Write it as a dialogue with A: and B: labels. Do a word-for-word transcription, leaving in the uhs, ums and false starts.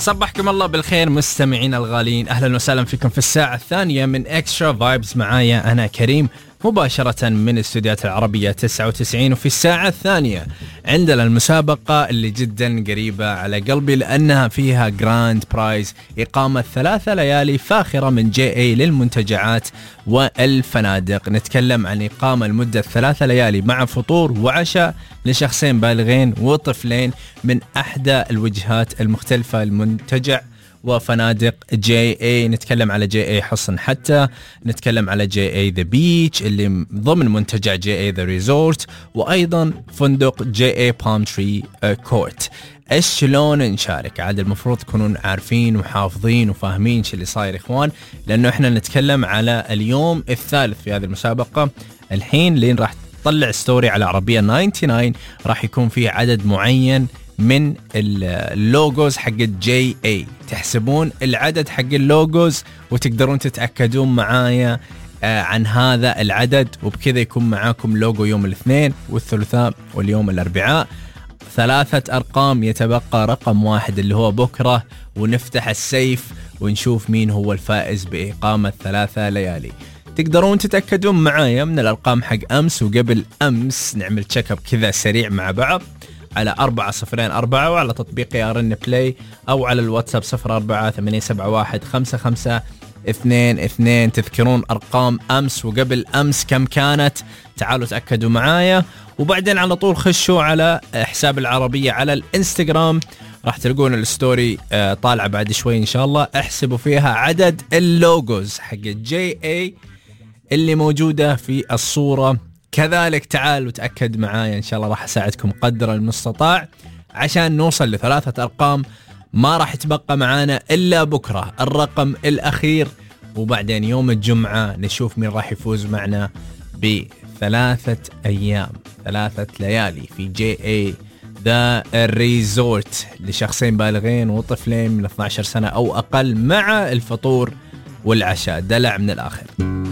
A: صبحكم الله بالخير مستمعين الغالين، أهلا وسهلا فيكم في الساعة الثانية من إكسترا فايبز. معايا أنا كريم مباشرة من الاستوديوهات العربية تسعة وتسعين. وفي الساعة الثانية عندنا المسابقة اللي جدا قريبة على قلبي لأنها فيها جراند برايز، إقامة ثلاثة ليالي فاخرة من جي اي للمنتجعات والفنادق. نتكلم عن إقامة لمدة ثلاثة ليالي مع فطور وعشاء لشخصين بالغين وطفلين من أحدى الوجهات المختلفة المنتجع وفنادق جي اي. نتكلم على جي اي حصن حتى، نتكلم على جي اي ذا بيتش اللي ضمن منتجع جي اي ذا ريزورت، وايضا فندق جي اي بالم تري كورت. ايش شلون نشارك؟ عاد المفروض تكونون عارفين وحافظين وفاهمين شو اللي صاير اخوان، لانه احنا نتكلم على اليوم الثالث في هذه المسابقة. الحين لين راح تطلع ستوري على عربية تسعة وتسعين راح يكون فيه عدد معين من اللوجوز حق جي اي. تحسبون العدد حق اللوجوز وتقدرون تتأكدون معايا عن هذا العدد، وبكذا يكون معاكم لوجو يوم الاثنين والثلاثاء واليوم الاربعاء. ثلاثة أرقام، يتبقى رقم واحد اللي هو بكرة، ونفتح السيف ونشوف مين هو الفائز بإقامة ثلاثة ليالي. تقدرون تتأكدون معايا من الأرقام حق أمس وقبل أمس، نعمل تشيك اب كذا سريع مع بعض على أربعة صفرين أربعة، وعلى تطبيق يارن بلاي، أو على الواتساب صفر أربعة ثمانية سبعة واحد خمسة خمسة اثنين اثنين. تذكرون أرقام أمس وقبل أمس كم كانت؟ تعالوا تأكدوا معايا، وبعدين على طول خشوا على حساب العربية على الانستغرام، راح تلقون الستوري طالعة بعد شوي إن شاء الله. احسبوا فيها عدد اللوجوز حق جي اي اللي موجودة في الصورة. كذلك تعال وتأكد معايا، إن شاء الله راح أساعدكم قدر المستطاع عشان نوصل لثلاثة أرقام. ما راح يتبقى معانا إلا بكرة الرقم الأخير، وبعدين يوم الجمعة نشوف مين راح يفوز معنا بثلاثة أيام ثلاثة ليالي في جي اي ذا ريزورت لشخصين بالغين وطفلين من اثناشر سنة أو أقل، مع الفطور والعشاء. دلع من الآخر.